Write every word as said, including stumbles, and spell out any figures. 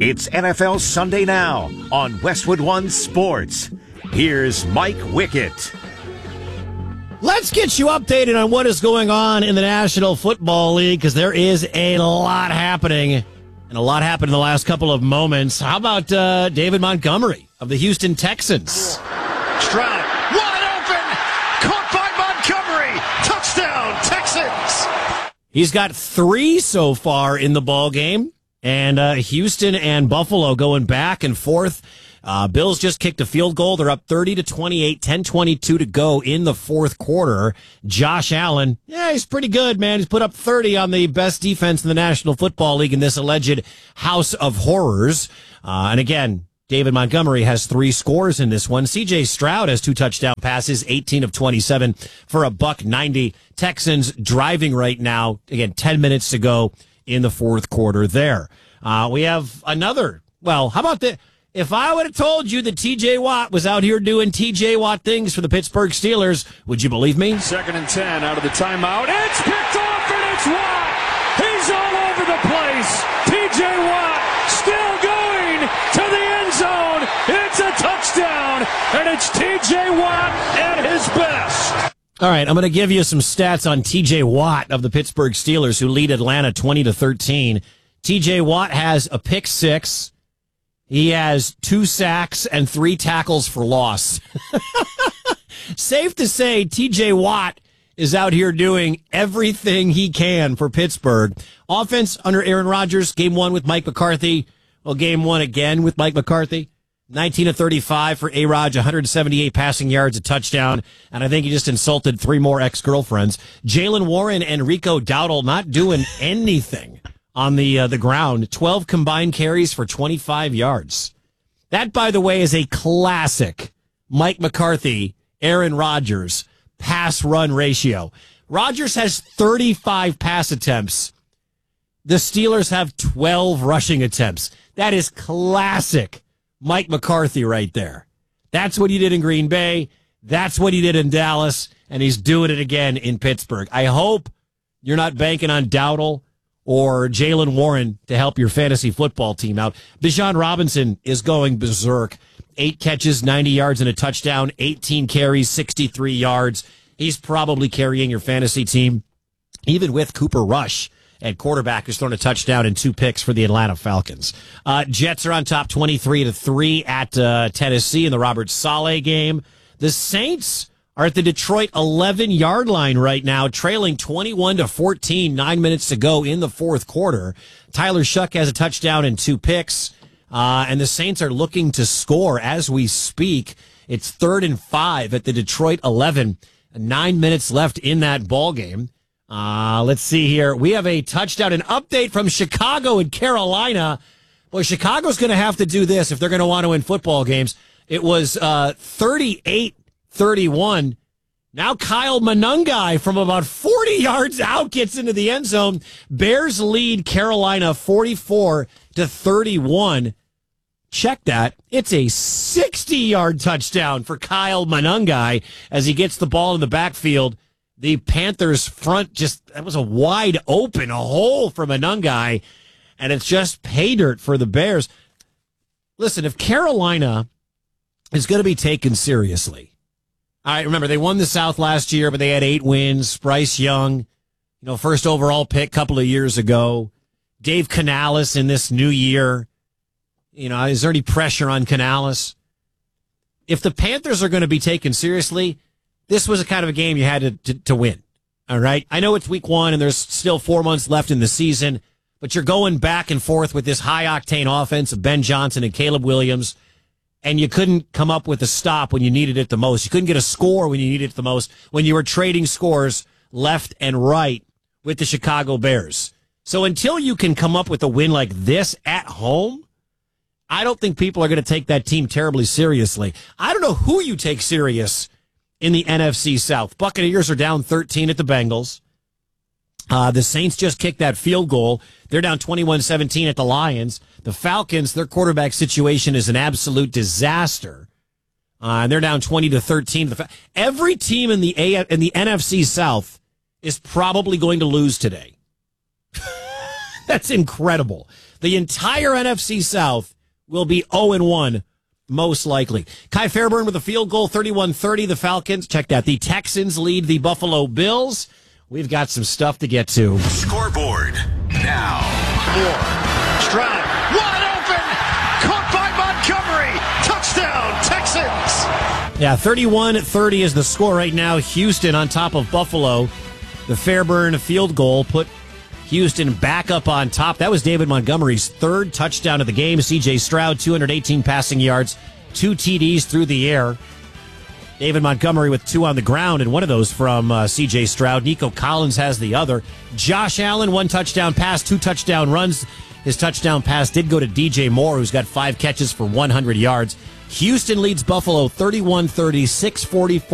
It's N F L Sunday Now on Westwood One Sports. Here's Mike Wickett. Let's get you updated on what is going on in the National Football League, because there is a lot happening, and a lot happened in the last couple of moments. How about uh, David Montgomery of the Houston Texans? Stroud, wide open, caught by Montgomery, touchdown, Texans! He's got three so far in the ball game, and uh, Houston and Buffalo going back and forth. Uh, Bills just kicked a field goal. They're up thirty to twenty-eight, ten twenty-two to go in the fourth quarter. Josh Allen, yeah, he's pretty good, man. He's put up thirty on the best defense in the National Football League in this alleged house of horrors. Uh, and again, David Montgomery has three scores in this one. C J Stroud has two touchdown passes, eighteen of twenty-seven for a buck ninety. Texans driving right now. Again, ten minutes to go in the fourth quarter there. Uh, we have another, well, how about the... If I would have told you that T J Watt was out here doing T J Watt things for the Pittsburgh Steelers, would you believe me? Second and ten out of the timeout. It's picked off, and it's Watt. He's all over the place. T J Watt still going to the end zone. It's a touchdown, and it's T J Watt at his best. All right, I'm going to give you some stats on T J Watt of the Pittsburgh Steelers, who lead Atlanta twenty to thirteen. T J Watt has a pick six. He has two sacks and three tackles for loss. Safe to say, T J Watt is out here doing everything he can for Pittsburgh. Offense under Aaron Rodgers, game one with Mike McCarthy. Well, game one again with Mike McCarthy. nineteen of thirty-five for A-Rod, one hundred seventy-eight passing yards, a touchdown. And I think he just insulted three more ex-girlfriends. Jaylen Warren and Rico Dowdle not doing anything on the uh, the ground. twelve combined carries for twenty-five yards. That, by the way, is a classic Mike McCarthy, Aaron Rodgers pass-run ratio. Rodgers has thirty-five pass attempts. The Steelers have twelve rushing attempts. That is classic Mike McCarthy right there. That's what he did in Green Bay. That's what he did in Dallas. And he's doing it again in Pittsburgh. I hope you're not banking on Dowdle or Jaylen Warren to help your fantasy football team out. Bijan Robinson is going berserk. Eight catches, ninety yards, and a touchdown. eighteen carries, sixty-three yards. He's probably carrying your fantasy team, even with Cooper Rush at quarterback, who's thrown a touchdown and two picks for the Atlanta Falcons. Uh, Jets are on top twenty-three to three at uh, Tennessee in the Robert Saleh game. The Saints are at the Detroit eleven-yard line right now, trailing twenty-one to fourteen, nine minutes to go in the fourth quarter. Tyler Shuck has a touchdown and two picks, uh, and the Saints are looking to score as we speak. It's third and five at the Detroit eleven, nine minutes left in that ball game. Uh, let's see here. We have a touchdown, an update from Chicago and Carolina. Boy, Chicago's going to have to do this if they're going to want to win football games. It was uh, thirty-eight thirty-one. Now Kyle Monangai from about forty yards out gets into the end zone. Bears lead Carolina forty-four to thirty-one. Check that. It's a sixty-yard touchdown for Kyle Monangai as he gets the ball in the backfield. The Panthers front just, that was a wide open, a hole for Monangai, and it's just pay dirt for the Bears. Listen, if Carolina is going to be taken seriously, all right, remember, they won the South last year, but they had eight wins. Bryce Young, you know, first overall pick a couple of years ago. Dave Canales in this new year. You know, is there any pressure on Canales? If the Panthers are going to be taken seriously, this was a kind of a game you had to, to, to win. All right? I know it's week one and there's still four months left in the season, but you're going back and forth with this high-octane offense of Ben Johnson and Caleb Williams, and you couldn't come up with a stop when you needed it the most. You couldn't get a score when you needed it the most, when you were trading scores left and right with the Chicago Bears. So until you can come up with a win like this at home, I don't think people are going to take that team terribly seriously. I don't know who you take serious in the N F C South. Buccaneers are down thirteen at the Bengals. Uh, the Saints just kicked that field goal. They're down twenty-one seventeen at the Lions. The Falcons, their quarterback situation is an absolute disaster. Uh, and they're down twenty to thirteen. Every team in the A- in the N F C South is probably going to lose today. That's incredible. The entire N F C South will be oh and one, most likely. Kai Fairburn with a field goal, thirty-one thirty. The Falcons, check that. The Texans lead the Buffalo Bills. We've got some stuff to get to. Scoreboard now. Moore, Stroud, wide open, caught by Montgomery. Touchdown, Texans. Yeah, thirty-one thirty is the score right now. Houston on top of Buffalo. The Fairburn field goal put Houston back up on top. That was David Montgomery's third touchdown of the game. C J Stroud, two hundred eighteen passing yards, two T Ds through the air. David Montgomery with two on the ground, and one of those from uh, C J Stroud. Nico Collins has the other. Josh Allen, one touchdown pass, two touchdown runs. His touchdown pass did go to D J Moore, who's got five catches for one hundred yards. Houston leads Buffalo thirty-one thirty, six forty-four.